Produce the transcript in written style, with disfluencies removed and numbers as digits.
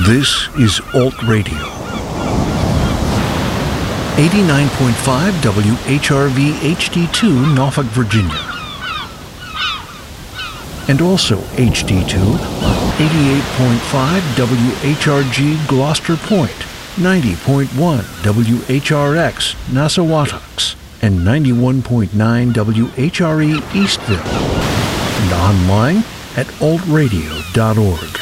This is Alt Radio. 89.5 WHRV HD2 Norfolk, Virginia. And also HD2 on 88.5 WHRG Gloucester Point, 90.1 WHRX Nassauwatox, and 91.9 WHRE Eastville. And online at altradio.org.